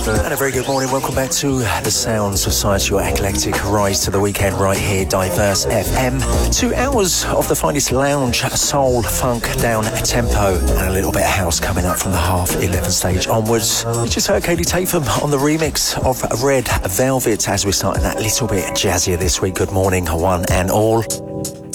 And a very good morning. Welcome back to the sounds of Science, your eclectic rise to the weekend right here, Diverse FM. 2 hours of the finest lounge, soul, funk, down tempo, and a little bit of house coming up from the 11:30 stage onwards. You just heard Katie Tatham on the remix of Red Velvet as we're starting that little bit jazzier this week. Good morning, one and all.